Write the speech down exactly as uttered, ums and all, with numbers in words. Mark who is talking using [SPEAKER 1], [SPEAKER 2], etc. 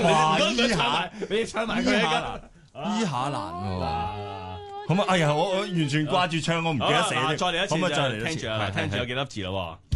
[SPEAKER 1] 哇！
[SPEAKER 2] 你
[SPEAKER 1] 依下
[SPEAKER 2] 唱埋，你唱埋佢
[SPEAKER 1] 依下
[SPEAKER 2] 啊！
[SPEAKER 1] 難，依下難喎。
[SPEAKER 2] 啊
[SPEAKER 1] 咁啊！哎呀，我我完全掛住唱，我唔記得寫添。
[SPEAKER 2] 好啦嗱再嚟一次，
[SPEAKER 1] 可唔可以再嚟一次？
[SPEAKER 2] 聽住啊，
[SPEAKER 1] 係係係
[SPEAKER 2] 聽住有幾粒字咯喎。